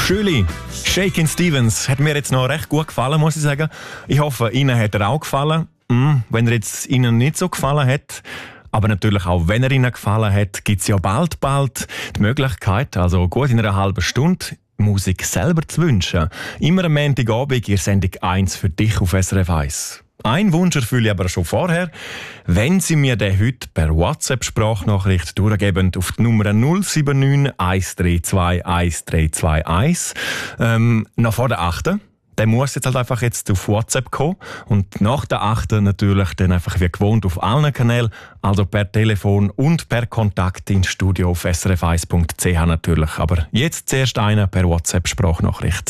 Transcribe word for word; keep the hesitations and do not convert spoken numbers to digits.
Schöli, Shakin' Stevens hat mir jetzt noch recht gut gefallen, muss ich sagen. Ich hoffe, Ihnen hat er auch gefallen. Mm, wenn er jetzt Ihnen nicht so gefallen hat, aber natürlich auch, wenn er Ihnen gefallen hat, gibt es ja bald, bald die Möglichkeit, also gut in einer halben Stunde, Musik selber zu wünschen. Immer am Montagabend in Sendung eins für dich auf S R F eins. Ein Wunsch erfülle ich aber schon vorher. Wenn Sie mir den heute per WhatsApp-Sprachnachricht durchgeben auf die Nummer null sieben neun eins drei zwei eins drei zwei eins, ähm, noch vor der achten. Der muss jetzt halt einfach jetzt auf WhatsApp kommen und nach der achten natürlich dann einfach wie gewohnt auf allen Kanälen, also per Telefon und per Kontakt ins Studio auf s r f eins punkt c h natürlich. Aber jetzt zuerst einer per WhatsApp-Sprachnachricht.